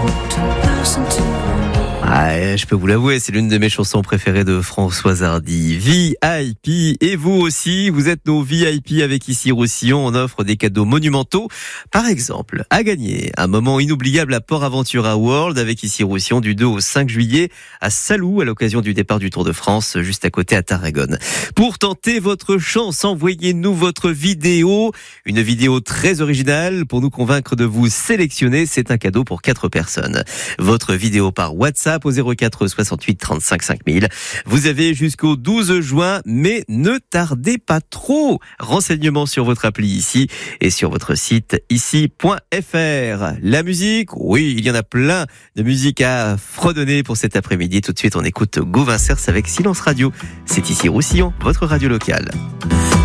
Ah, je peux vous l'avouer, c'est l'une de mes chansons préférées de Françoise Hardy. VIP, et vous aussi, vous êtes nos VIP avec Ici Roussillon. On offre des cadeaux monumentaux. Par exemple, à gagner un moment inoubliable à Port Aventura World avec Ici Roussillon du 2 au 5 juillet à Salou à l'occasion du départ du Tour de France, juste à côté à Tarragone. Pour tenter votre chance, envoyez-nous votre vidéo, une vidéo très originale pour nous convaincre de vous sélectionner. C'est un cadeau pour 4 personnes. Votre vidéo par WhatsApp au 04 68 35 5000. Vous avez jusqu'au 12 juin, mais ne tardez pas trop. Renseignements sur votre appli ici et sur votre site ici.fr. La musique, oui, il y en a plein de musique à fredonner pour cet après-midi. Tout de suite, on écoute Gauvin Cers avec Silence Radio. C'est Ici Roussillon, votre radio locale.